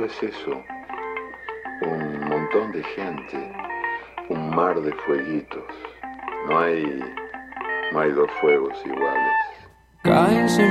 es eso, un montón de gente, un mar de fueguitos. No hay dos fuegos iguales.